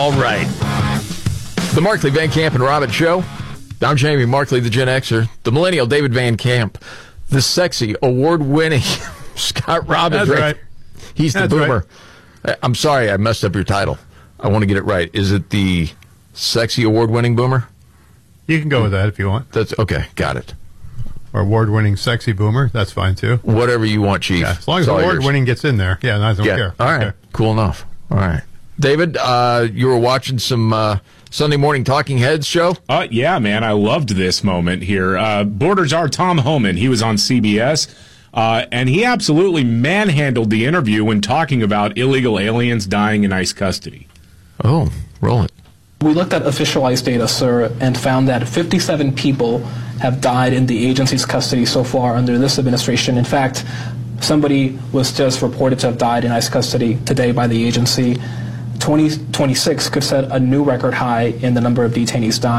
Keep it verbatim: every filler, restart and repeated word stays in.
All right. The Markley, Van Camp, and Robbins Show. I'm Jamie Markley, the Gen Xer. The millennial David Van Camp. The sexy, award-winning Scott Robbins. That's right. He's the That's boomer. right. I'm sorry I messed up your title. I want to get it right. Is it the sexy, award-winning boomer? You can go with that if you want. That's okay. Got it. Or award-winning sexy boomer. That's fine, too. Whatever you want, Chief. Yeah, as long as It's all award-winning gets in there. Yeah, I don't yeah. care. All right. Okay. Cool enough. All right. David, uh, you were watching some uh, Sunday Morning Talking Heads show? Uh, yeah, man, I loved this moment here. Uh, Borders are Tom Homan. He was on C B S, uh, and he absolutely manhandled the interview when talking about illegal aliens dying in ICE custody. Oh, roll it. We looked at official ICE data, sir, and found that fifty-seven people have died in the agency's custody so far under this administration. In fact, somebody was just reported to have died in ICE custody today by the agency. twenty twenty-six could set a new record high in the number of detainees dying.